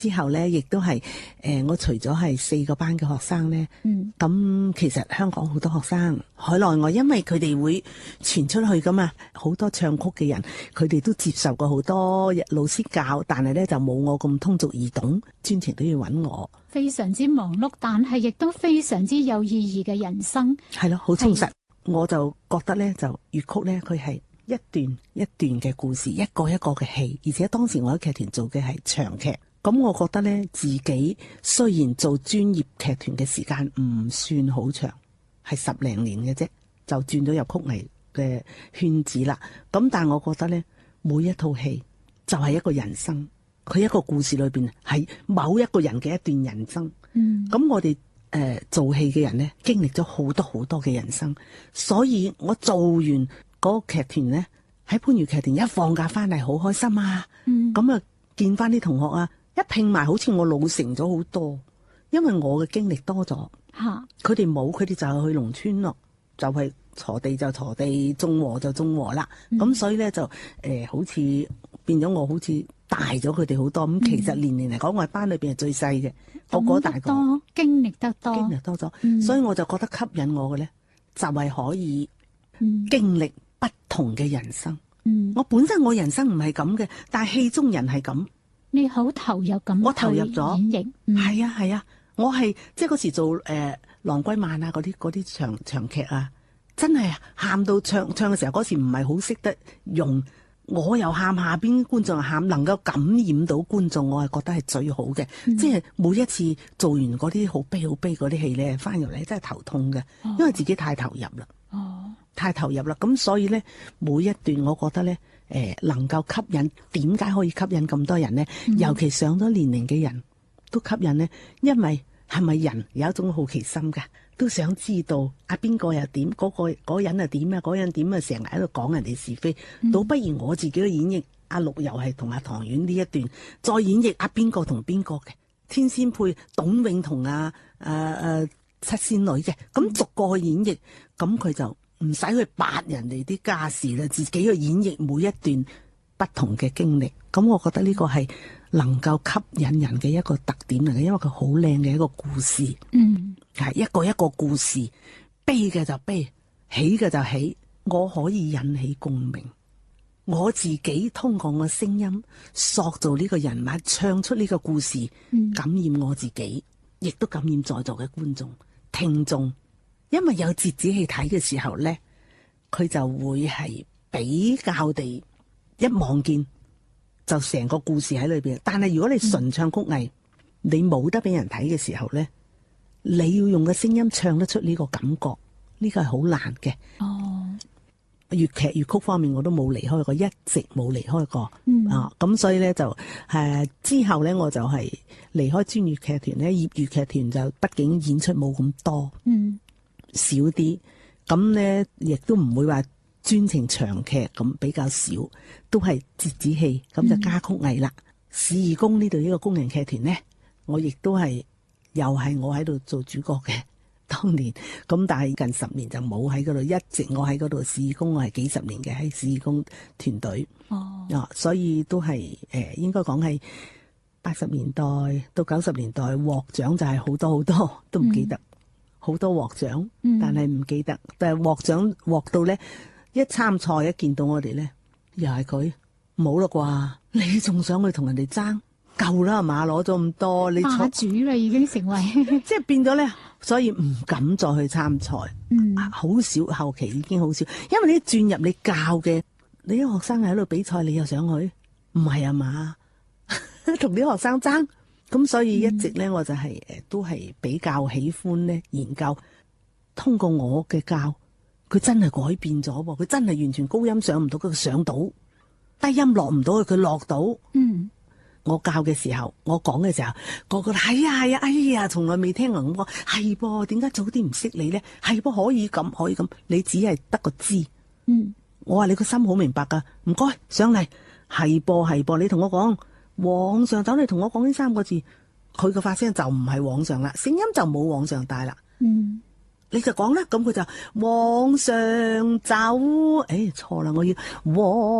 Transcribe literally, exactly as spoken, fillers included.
之後咧，亦都係誒、呃，我除咗係四個班嘅學生咧，嗯，咁其實香港好多學生海內外，因為佢哋會傳出去噶嘛，好多唱曲嘅人，佢哋都接受過好多老師教，但係咧就冇我咁通俗易懂，專程都要揾我。 非常之忙碌，但係亦都非常之有意義嘅人生， 係咯，好充實。我就覺得咧，就粵曲咧，佢係一段一段嘅故事，一個一個嘅戲，而且當時我喺劇團做嘅係長劇。咁我覺得咧，自己雖然做專業劇團嘅時間唔算好長，係十零年嘅啫，就轉咗入曲藝嘅圈子啦。咁但係我覺得咧，每一套戲就係一個人生，佢一個故事裏邊係某一個人嘅一段人生。嗯，咁我哋誒、呃、做戲嘅人咧，經歷咗好多好多嘅人生，所以我做完嗰個劇團咧，喺番禺劇團一放假翻嚟，好開心啊！嗯，咁啊見翻啲同學啊。一拼埋，好似我老成咗好多，因為我嘅經歷多咗。吓，佢哋冇，佢哋就係去農村咯，就係、是、鋤地就鋤地，種禾就種禾啦。咁、嗯、所以咧就誒、呃，好似變咗我好似大咗佢哋好多。咁、嗯、其實年年嚟講，我係班裏邊係最細嘅，個個大個， 經歷得多， 經歷多咗、嗯，所以我就覺得吸引我嘅咧，就係、是、可以經歷不同嘅人生。嗯，我本身我人生唔係咁嘅，但係戲中人係咁。 你好投入咁， 我投入咗演繹，係啊係啊，我係即係嗰時做誒《郎歸萬》啊，嗰啲嗰啲長長劇啊，真係喊到唱唱嘅時候，嗰時唔係好識得用，我又喊，下邊觀眾又喊，能夠感染到觀眾，我係覺得係最好嘅。嗯、即係每一次做完嗰啲好悲好悲嗰啲戲咧，翻入嚟真係頭痛嘅、哦，因為自己太投入啦，哦，太投入啦，咁所以咧每一段我覺得咧。誒、呃，能夠吸引，點解可以吸引咁多人呢？嗯、尤其上咗年齡嘅人都吸引呢，因為係咪人有一種好奇心噶，都想知道啊邊個又點，嗰、嗰個嗰人又點啊，嗰人點啊，成日喺度講人哋是非，倒、嗯、不如我自己嘅演繹阿陸游係同阿唐婉呢一段，再演繹阿邊個同邊個嘅天仙配董永同阿誒誒七仙女嘅，咁逐個去演繹，咁佢就。唔使去八人哋啲家事啦，自己去演繹每一段不同嘅經歷。咁我覺得呢個係能夠吸引人嘅一個特點嚟嘅，因為佢好靚嘅一個故事。嗯，係一個一個故事，悲嘅就悲，喜嘅就喜。我可以引起共鳴，我自己通過我聲音塑造呢個人物，唱出呢個故事，感染我自己，亦都感染在座嘅觀眾、聽眾。因為有折子戲睇嘅時候咧，佢就會係比較地一望見就成個故事喺裏邊。但係如果你純唱曲藝，嗯、你冇得俾人睇嘅時候咧，你要用個聲音唱得出呢個感覺，呢、這個係好難嘅。哦，粵劇粵曲方面我都冇離開過，一直冇離開過。嗯、啊，咁所以咧就誒、啊、之後咧我就係離開專業劇團咧，業餘劇團就畢竟演出冇咁多。嗯。少啲，咁咧亦都唔會話專程長劇咁，比較少，都係折子戲，咁就加曲藝啦。市義宮呢度呢個工人劇團咧，我亦都係又係我喺度做主角嘅當年，咁但係近十年就冇喺嗰度，一直我喺嗰度市義宮，我係幾十年嘅喺市義宮團隊。哦，啊，所以都係誒、呃，應該講係八十年代到九十年代獲獎就係好多好多，都唔記得。嗯好多獲獎，但係唔記得。嗯、但係獲獎獲到咧，一參賽一見到我哋咧，又係佢冇啦啩？你仲想去同人哋爭？夠啦係嘛？攞咗咁多，你霸主啦已經成為， 即係變咗咧，所以唔敢再去參賽。嗯，好少後期已經好少，因為你轉入你教嘅，你啲學生喺度比賽，你又想去？唔係啊嘛？同啲學生爭。咁所以一直咧，我就係、是、誒，都係比較喜歡咧研究。通過我嘅教，佢真係改變咗喎。佢真係完全高音上唔到，佢上到；低音落唔到，佢落到。嗯，我教嘅時候，我講嘅時候，個個係啊係啊，哎呀，從來未聽過咁講，係噃？點解早啲唔識你咧？係噃，可以咁，可以咁，你只係得個知。嗯，我話你個心好明白噶，唔該上嚟，係噃係噃，你同我講。皇上走，你同我講呢三個字，佢個發聲就唔係皇上啦，聲音就冇皇上大啦。嗯，你就講啦，咁佢就皇上走，誒錯啦，我要皇。